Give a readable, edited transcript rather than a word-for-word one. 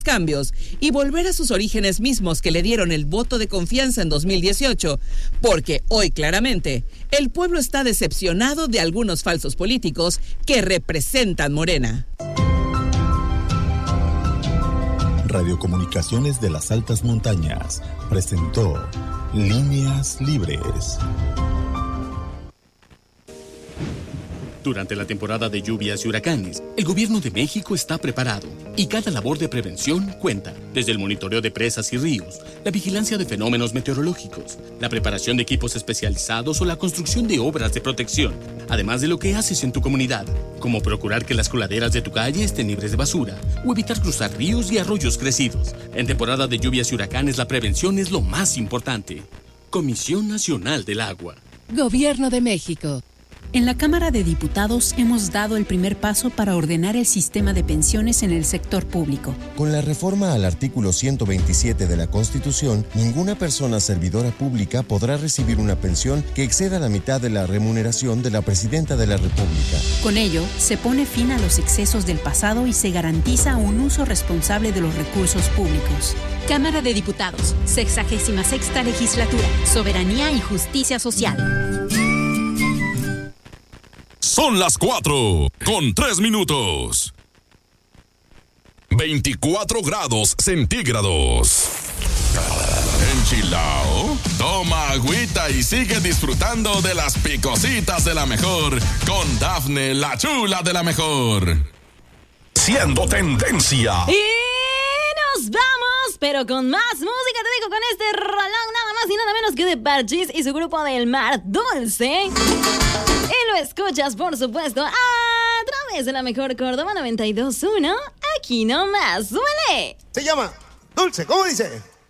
cambios y volver a sus orígenes mismos que le dieron el voto de confianza en 2018, porque hoy claramente el pueblo está decepcionado de algunos falsos políticos que representan Morena. Radiocomunicaciones de las Altas Montañas presentó Líneas Libres. Durante la temporada de lluvias y huracanes, el Gobierno de México está preparado y cada labor de prevención cuenta. Desde el monitoreo de presas y ríos, la vigilancia de fenómenos meteorológicos, la preparación de equipos especializados o la construcción de obras de protección. Además de lo que haces en tu comunidad, como procurar que las coladeras de tu calle estén libres de basura o evitar cruzar ríos y arroyos crecidos. En temporada de lluvias y huracanes, la prevención es lo más importante. Comisión Nacional del Agua. Gobierno de México. En la Cámara de Diputados hemos dado el primer paso para ordenar el sistema de pensiones en el sector público. Con la reforma al artículo 127 de la Constitución, ninguna persona servidora pública podrá recibir una pensión que exceda la mitad de la remuneración de la Presidenta de la República. Con ello, se pone fin a los excesos del pasado y se garantiza un uso responsable de los recursos públicos. Cámara de Diputados, 66ª Legislatura, Soberanía y Justicia Social. Son las 4:03. 24 grados centígrados. Enchilao, toma agüita y sigue disfrutando de las picositas de la mejor con Dafne, la chula de la mejor. Siendo tendencia. Y nos vamos, pero con más música, te digo, con este rolón nada más y nada menos que de Parchís y su grupo del Mar Dulce. Y lo escuchas, por supuesto, a través de la mejor Córdoba 92.1. Aquí nomás, súbele. Se llama Dulce, ¿cómo dice?